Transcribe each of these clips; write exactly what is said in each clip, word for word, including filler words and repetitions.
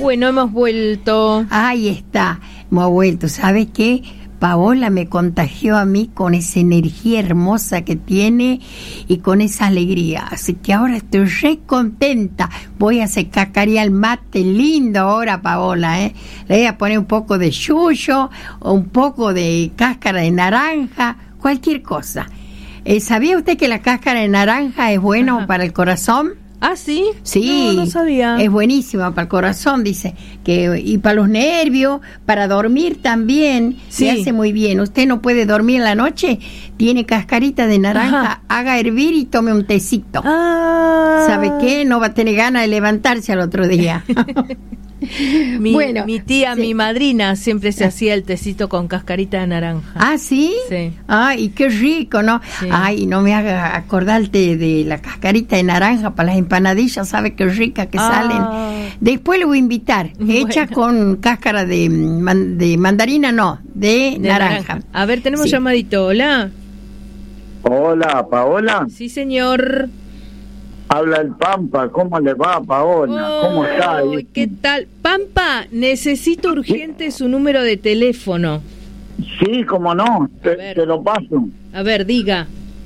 Bueno, hemos vuelto. Ahí está, hemos vuelto. ¿Sabes qué? Paola me contagió a mí con esa energía hermosa que tiene y con esa alegría. Así que ahora estoy re contenta. Voy a hacer cacarear el mate lindo ahora, Paola, ¿eh? Le voy a poner un poco de yuyo o un poco de cáscara de naranja, cualquier cosa. Eh, ¿Sabía usted que la cáscara de naranja es bueno Ajá. para el corazón? ¿Ah, sí? Sí, no, no sabía. Es buenísima para el corazón, dice, que y para los nervios, para dormir también, sí. se hace muy bien. Usted no puede dormir en la noche, tiene cascarita de naranja, Ajá. haga hervir y tome un tecito. Ah. ¿Sabe qué? No va a tener ganas de levantarse al otro día. mi, bueno, mi tía, sí. mi madrina siempre se hacía el tecito con cascarita de naranja. ¿Ah, sí? Sí. Ay, qué rico, ¿no? Sí. Ay, no me haga acordarte de la cascarita de naranja para las empanadillas, ¿sabe qué rica que ah. salen? Después le voy a invitar, bueno. hecha con cáscara de, man, de mandarina, no, de, de naranja. naranja. A ver, tenemos sí. llamadito, hola. Hola, Paola. Sí, señor. Habla el Pampa, ¿cómo le va, Paola? Oh, ¿Cómo está? ¿Qué tal? Pampa, necesito urgente ¿Sí? su número de teléfono. Sí, cómo no, te, te lo paso. A ver, diga.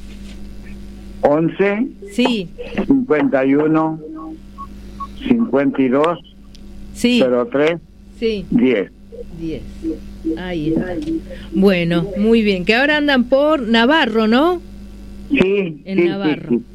once, sí. cincuenta y uno, cincuenta y dos, sí. cero tres, sí. diez. diez. Ahí está. Bueno, muy bien. Que ahora andan por Navarro, ¿no? Sí, en sí, Navarro. Sí, sí.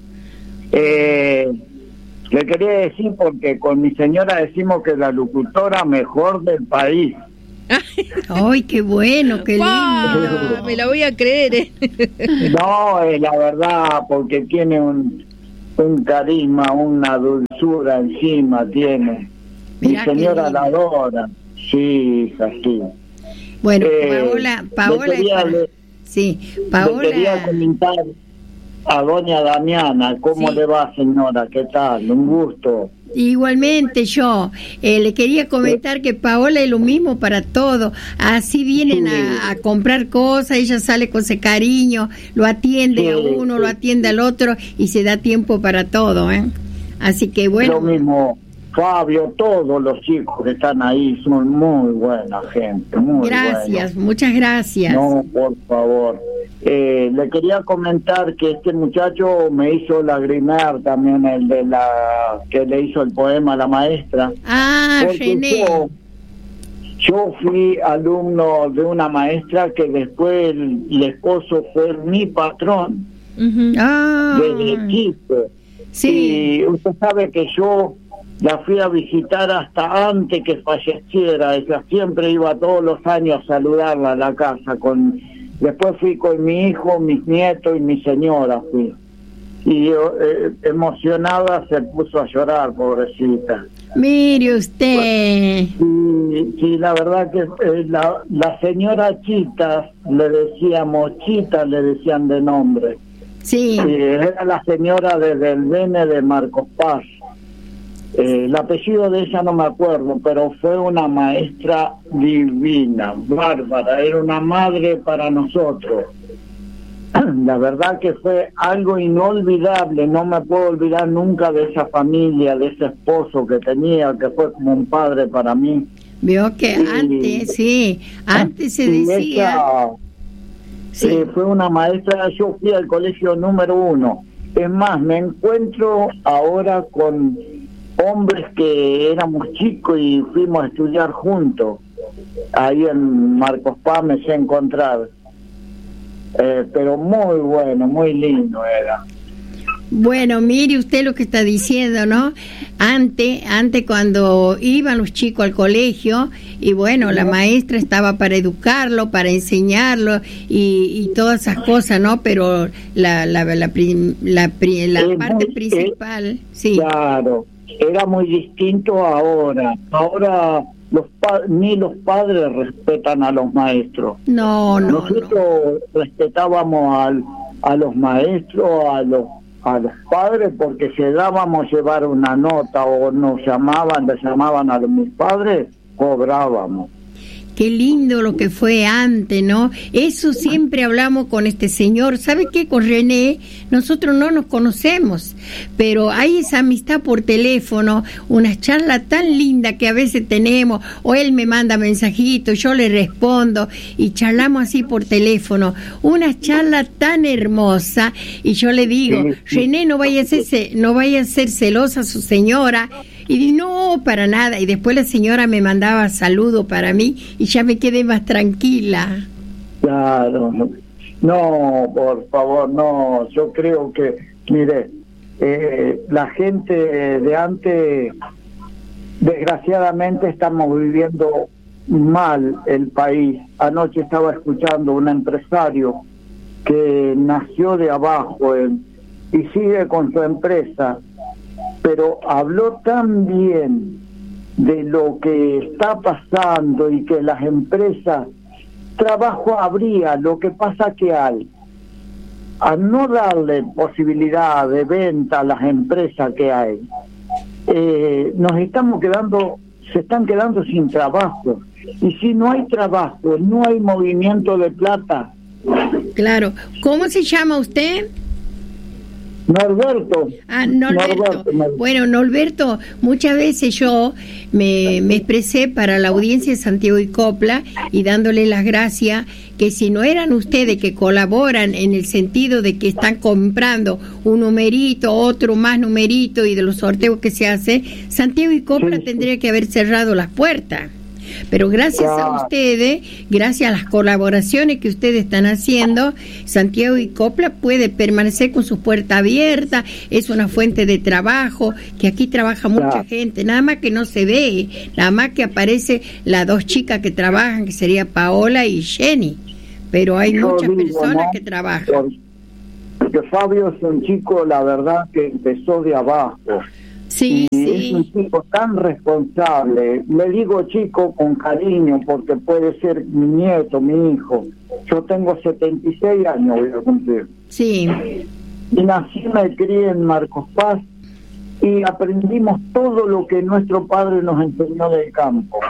Eh, le quería decir porque con mi señora decimos que la locutora mejor del país. ¡Ay, qué bueno, qué lindo! ¡Ah, me la voy a creer! ¿eh? No, es la verdad, porque tiene un, un carisma, una dulzura encima, tiene. Mirá, mi señora la adora. Sí, hija, sí. Bueno, eh, Paola, Paola... Le quería, le, sí, Paola... Le quería comentar a doña Damiana, ¿cómo sí. le va, señora? ¿Qué tal? Un gusto. Igualmente yo, eh, le quería comentar que Paola es lo mismo para todo, así vienen sí. a, a comprar cosas, ella sale con ese cariño, lo atiende sí, a uno, sí. lo atiende al otro y se da tiempo para todo, ¿eh? Así que bueno. Lo mismo, Fabio, todos los chicos que están ahí son muy buena gente, muy Gracias, buena. muchas gracias. No, por favor. Eh, le quería comentar que este muchacho me hizo lagrimear también, el de la que le hizo el poema a la maestra. Ah, René. Yo, yo fui alumno de una maestra que después el, el esposo fue mi patrón. Uh-huh. Ah. Desde chico. Sí. Y usted sabe que yo la fui a visitar hasta antes que falleciera. Ella siempre iba todos los años a saludarla a la casa con... Después fui con mi hijo, mis nietos y mi señora fui. Y yo, eh, emocionada, se puso a llorar, pobrecita. Mire usted. Sí, sí, la verdad que eh, la, la señora Chita, le decíamos Chita, le decían de nombre. Sí. sí era la señora desde el Bene de Marcos Paz. Eh, el apellido de ella no me acuerdo, pero fue una maestra divina, bárbara, era una madre para nosotros. La verdad que fue algo inolvidable, no me puedo olvidar nunca de esa familia, de ese esposo que tenía, que fue como un padre para mí. Vio que y, antes, sí, antes se decía... Ella, sí. eh, fue una maestra, yo fui al colegio número uno. Es más, me encuentro ahora con... hombres que éramos chicos y fuimos a estudiar juntos. Ahí en Marcos Paz me sé encontrar. Eh, pero muy bueno, muy lindo era. Bueno, mire usted lo que está diciendo, ¿no? Antes, antes cuando iban los chicos al colegio, y bueno, la maestra estaba para educarlo, para enseñarlo, y, y todas esas cosas, ¿no? Pero la, la, la, la, la, la parte muy, principal, eh, sí. Claro. Era muy distinto ahora. Ahora los pa- ni los padres respetan a los maestros. No, no. Nosotros no. respetábamos al, a los maestros, a los a los padres, porque si dábamos llevar una nota o nos llamaban, le llamaban a mis padres, cobrábamos. qué lindo lo que fue antes, ¿no? Eso siempre hablamos con este señor. ¿Sabe qué? Con René, nosotros no nos conocemos, pero hay esa amistad por teléfono, una charla tan linda que a veces tenemos, o él me manda mensajitos, yo le respondo, y charlamos así por teléfono. Una charla tan hermosa, y yo le digo, René, no vaya a ser, no vaya a ser celosa su señora. Y no, para nada. Y después la señora me mandaba saludos para mí y ya me quedé más tranquila. Claro, no, por favor, no. Yo creo que, mire, eh, la gente de antes, desgraciadamente estamos viviendo mal el país. Anoche estaba escuchando un empresario que nació de abajo eh, y sigue con su empresa, pero habló tan bien de lo que está pasando y que las empresas, trabajo habría, lo que pasa que hay, al no darle posibilidad de venta a las empresas que hay, eh, nos estamos quedando, se están quedando sin trabajo, y si no hay trabajo, no hay movimiento de plata. Claro. ¿Cómo se llama usted? Norberto. Ah, Norberto. Norberto. Bueno, Norberto, muchas veces yo me, me expresé para la audiencia de Santiago y Copla y dándole las gracias, que si no eran ustedes que colaboran en el sentido de que están comprando un numerito, otro más numerito y de los sorteos que se hace, Santiago y Copla sí, tendría sí. que haber cerrado las puertas. Pero gracias a ustedes, gracias a las colaboraciones que ustedes están haciendo, Santiago y Copla puede permanecer con sus puertas abiertas, es una fuente de trabajo, que aquí trabaja mucha gente, nada más que no se ve, nada más que aparece las dos chicas que trabajan, que sería Paola y Jenny, pero hay Yo muchas digo, personas ¿no? que trabajan. Porque Fabio es un chico, la verdad, que empezó de abajo. Sí, y sí. Es un chico tan responsable. Le digo chico con cariño porque puede ser mi nieto, mi hijo. Yo tengo setenta y seis años, voy a cumplir. Sí. Y nací, me crié en Marcos Paz y aprendimos todo lo que nuestro padre nos enseñó del campo.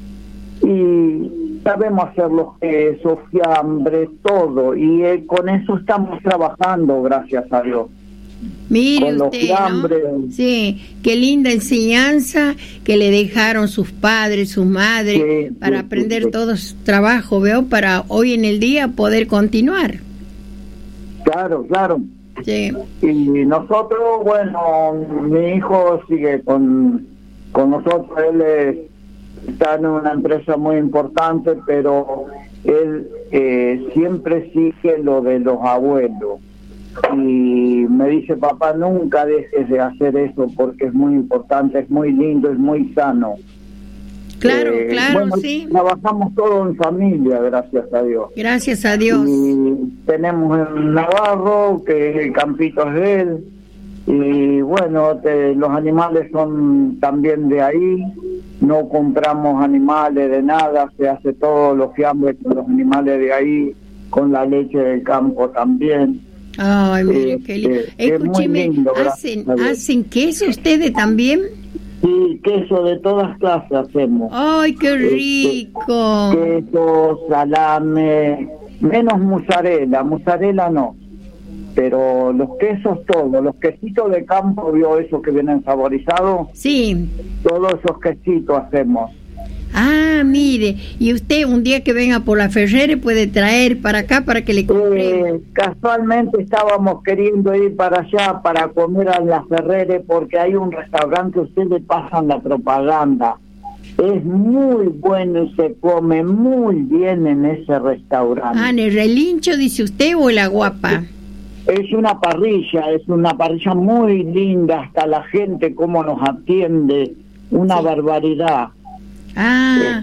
Y sabemos hacer los quesos, fiambres, todo. Y eh, con eso estamos trabajando, gracias a Dios. Mire usted, ¿no? Sí, qué linda enseñanza que le dejaron sus padres, sus madres, sí, para sí, aprender sí, todo su trabajo, veo, para hoy en el día poder continuar. Claro, claro. Sí. Y nosotros, bueno, mi hijo sigue con, con nosotros, él es, está en una empresa muy importante, pero él eh, siempre sigue lo de los abuelos. Y me dice, papá, nunca dejes de hacer eso porque es muy importante, es muy lindo, es muy sano. Claro, eh, claro, bueno, sí. Trabajamos todo en familia, gracias a Dios. Gracias a Dios. Y tenemos el Navarro, que el campito es de él. Y bueno, te, los animales son también de ahí. No compramos animales de nada, se hace todo, los fiambres con los animales de ahí, con la leche del campo también. Ay, mire, eh, qué lindo. Eh, Escúcheme, lindo, ¿hacen, ¿hacen queso ustedes también? Sí, queso de todas clases hacemos. Ay, qué rico. Este, queso, salame, menos mozzarella, mozzarella no. Pero los quesos todos, los quesitos de campo, ¿vio esos que vienen saborizados? Sí. Todos esos quesitos hacemos. Ah, mire, y usted un día que venga por la Ferrere puede traer para acá para que le compre. Eh, casualmente estábamos queriendo ir para allá para comer a la Ferrere porque hay un restaurante, ustedes pasan la propaganda. Es muy bueno y se come muy bien en ese restaurante. Ah, ¿en el Relincho dice usted o la Guapa? Es una parrilla, es una parrilla muy linda, hasta la gente cómo nos atiende, una sí. barbaridad. Ah,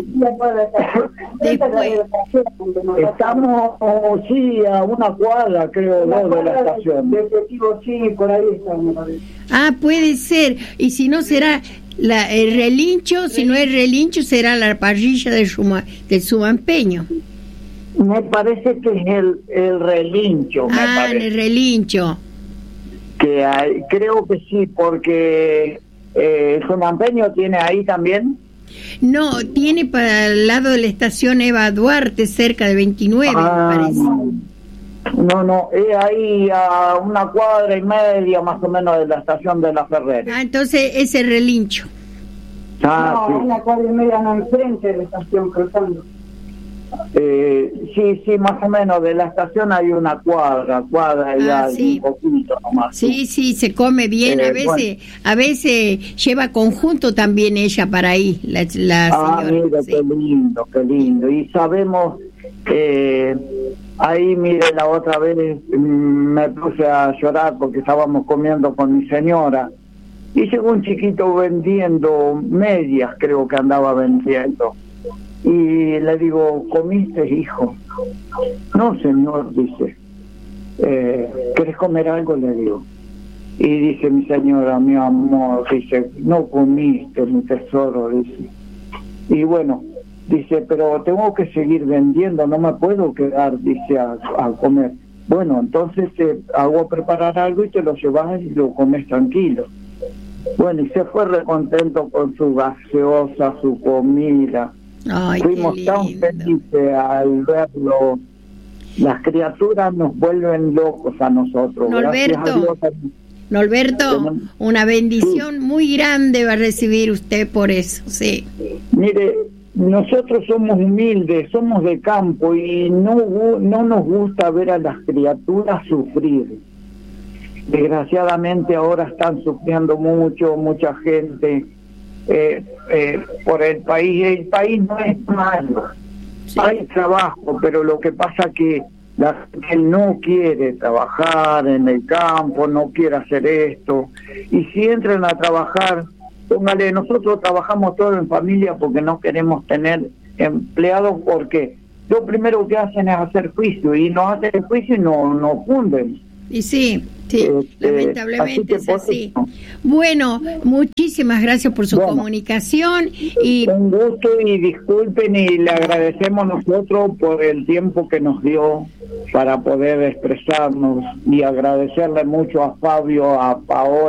después. Estamos, sí, a una cuadra, creo, no, de la estación. Sí, por ahí estamos. Ah, puede ser. Y si no será la, el Relincho, si no es Relincho, será la parrilla del, suma, del Sumampeño. Me parece que es el, el Relincho. Me ah, parece. el Relincho. Que hay, creo que sí, porque eh, el Sumampeño tiene ahí también. No, tiene para el lado de la estación Eva Duarte, cerca de veintinueve, Ah, me parece. No, no, es ahí a una cuadra y media más o menos de la estación de La Ferrera. Ah, entonces ese relincho. Ah, No, sí. una cuadra y media no, enfrente de la estación, cruzando. Eh, sí, sí, más o menos de la estación hay una cuadra, cuadra y Ah, hay sí. un poquito nomás. Sí, sí, se come bien. Eh, A veces, a veces lleva conjunto también ella para ahí, la, la Ah, señora. mire, Sí. qué lindo, qué lindo. Y sabemos, eh, ahí, mire, la otra vez mm, me puse a llorar porque estábamos comiendo con mi señora y llegó un chiquito vendiendo medias, creo que andaba vendiendo. Y le digo, ¿comiste, hijo? No, señor, dice. Eh, ¿Querés comer algo? Le digo. Y dice mi señora, mi amor, dice, no comiste, mi tesoro, dice. Y bueno, dice, pero tengo que seguir vendiendo, no me puedo quedar, dice, a, a comer. Bueno, entonces te hago preparar algo y te lo llevas y lo comes tranquilo. Bueno, y se fue recontento con su gaseosa, su comida. Ay, Fuimos qué tan lindo. felices al verlo. Las criaturas nos vuelven locos a nosotros. Gracias a Norberto, Dios. Norberto, una bendición muy grande va a recibir usted por eso, sí. Mire, nosotros somos humildes, somos de campo y no, gu- no nos gusta ver a las criaturas sufrir. Desgraciadamente ahora están sufriendo mucho, mucha gente eh, eh, por el país. El país no es malo, Sí. hay trabajo, pero lo que pasa que la gente no quiere trabajar en el campo, no quiere hacer esto, y si entran a trabajar, póngale, nosotros trabajamos todos en familia porque no queremos tener empleados, porque lo primero que hacen es hacer juicio, y no hacen juicio y no, no funden. Y sí, sí, Este, lamentablemente así que es por así. eso. Bueno, muchísimas gracias por su Bueno. comunicación y Un gusto y disculpen, y le agradecemos nosotros por el tiempo que nos dio para poder expresarnos, y agradecerle mucho a Fabio, a Paola,